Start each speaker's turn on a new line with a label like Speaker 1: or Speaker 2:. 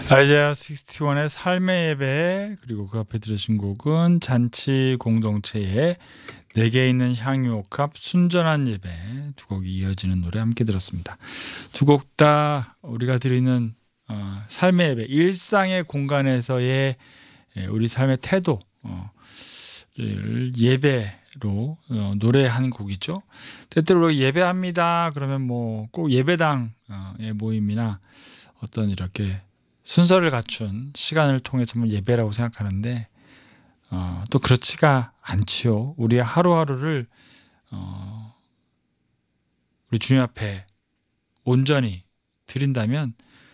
Speaker 1: 아이자야 61의 삶의 예배, 그리고 그 앞에 들으신 곡은 잔치 공동체의 내게 있는 향유옥합 순전한 예배, 두 곡이 이어지는 노래 함께 들었습니다. 두 곡 다 우리가 드리는 삶의 예배, 일상의 공간에서의 우리 삶의 태도를 예배로 노래한 곡이죠. 때때로 예배합니다 그러면 뭐 꼭 예배당의 모임이나 어떤 이렇게 순서를 갖춘 시간을 통해서만 예배라고 생각하는데 또 그렇지가 않지요. 우리의 하루하루를 우리 주님 앞에 온전히 드린다면